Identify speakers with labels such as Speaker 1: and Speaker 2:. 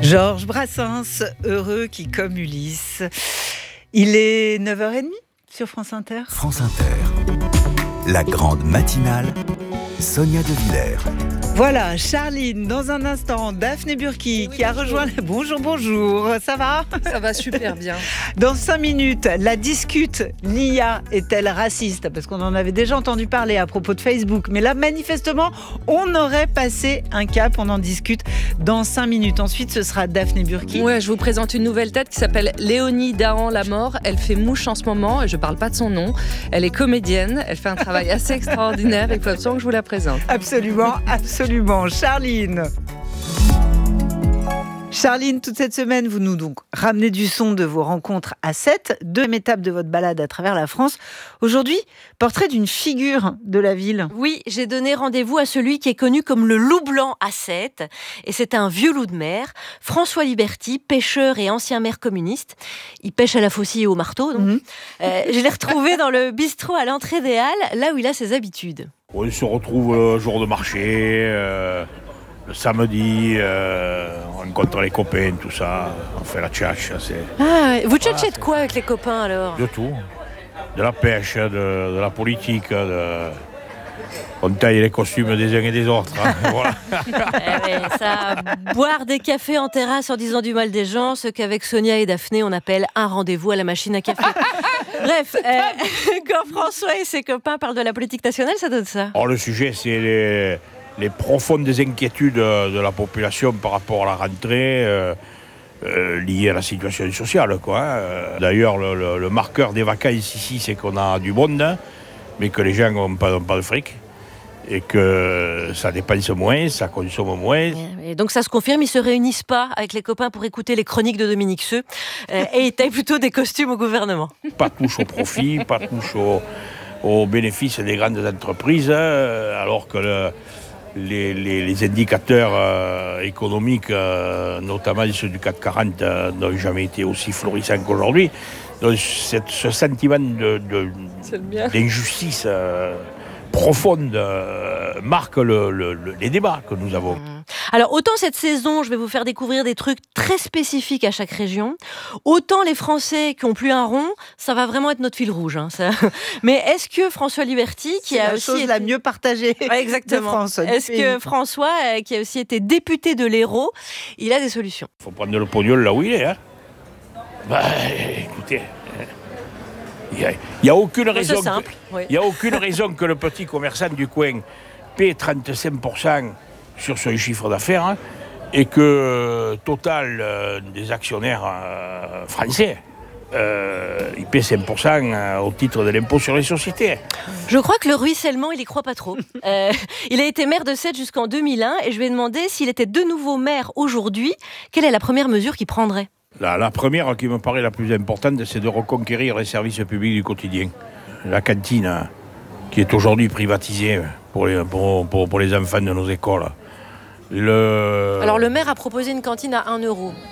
Speaker 1: Georges Brassens, heureux qui comme Ulysse. Il est 9h30 sur France Inter.
Speaker 2: France Inter, la grande matinale, Sonia De Villers.
Speaker 1: Voilà, Charline, dans un instant, Daphné Burki qui a rejoint... Bonjour, ça va ?
Speaker 3: Ça va super bien.
Speaker 1: Dans 5 minutes, la discute, l'IA est-elle raciste ? Parce qu'on en avait déjà entendu parler à propos de Facebook. Mais là, manifestement, on aurait passé un cap, on en discute dans 5 minutes. Ensuite, ce sera Daphné Burki.
Speaker 3: Ouais, je vous présente une nouvelle tête qui s'appelle Léonie Dahan-Lamort. Elle fait mouche en ce moment et je parle pas de son nom. Elle est comédienne, elle fait un travail assez extraordinaire. Il faut absolument que je vous la présente.
Speaker 1: Absolument. Charline, toute cette semaine, vous nous donc ramenez du son de vos rencontres à 7, deuxième étape de votre balade à travers la France. Aujourd'hui, portrait d'une figure de la ville.
Speaker 4: Oui, j'ai donné rendez-vous à celui qui est connu comme le loup blanc à 7. Et c'est un vieux loup de mer, François Liberty, pêcheur et ancien maire communiste. Il pêche à la faucille et au marteau. Donc. Je l'ai retrouvé dans le bistrot à l'entrée des Halles, là où il a ses habitudes.
Speaker 5: On se retrouve le jour de marché, le samedi, on rencontre les copains, tout ça, on fait la tchatche.
Speaker 4: Vous tchatchez de quoi avec les copains alors ?
Speaker 5: De tout, de la pêche, de la politique, on taille les costumes des uns et des autres. Hein, voilà.
Speaker 4: Ça, boire des cafés en terrasse en disant du mal des gens, ce qu'avec Sonia et Daphné on appelle un rendez-vous à la machine à café. Bref, quand François et ses copains parlent de la politique nationale, ça donne ça.
Speaker 5: Alors, le sujet, c'est les profondes inquiétudes de la population par rapport à la rentrée liée à la situation sociale. D'ailleurs, le marqueur des vacances ici, c'est qu'on a du monde, hein, mais que les gens n'ont pas de fric. Et que ça dépense moins, ça consomme moins.
Speaker 4: Et donc ça se confirme, ils se réunissent pas avec les copains pour écouter les chroniques de Dominique Seux et ils taillent plutôt des costumes au gouvernement.
Speaker 5: Pas touche au profit, pas touche aux bénéfices des grandes entreprises, alors que les indicateurs économiques, notamment ceux du CAC 40, n'ont jamais été aussi florissants qu'aujourd'hui. Donc ce sentiment d'injustice profonde marque les débats que nous avons.
Speaker 4: Alors autant cette saison, je vais vous faire découvrir des trucs très spécifiques à chaque région, autant les Français qui n'ont plus un rond, ça va vraiment être notre fil rouge. Hein, ça. Mais est-ce que François Liberty, qui a aussi
Speaker 1: été la mieux partagée de France,
Speaker 4: est-ce que François, qui a aussi été député de l'Hérault, il a des solutions ?
Speaker 5: Il faut prendre le pognon là où il est. Hein. Écoutez... Il n'y a aucune raison que le petit commerçant du coin paie 35% sur son chiffre d'affaires, hein, et que Total, des actionnaires français, il paie 5% au titre de l'impôt sur les sociétés.
Speaker 4: Je crois que le ruissellement, il y croit pas trop. Il a été maire de Sète jusqu'en 2001 et je lui ai demandé s'il était de nouveau maire aujourd'hui, quelle est la première mesure qu'il prendrait ?
Speaker 5: La première qui me paraît la plus importante, c'est de reconquérir les services publics du quotidien. La cantine, qui est aujourd'hui privatisée pour les enfants de nos écoles.
Speaker 4: Alors le maire a proposé une cantine à 1 euro.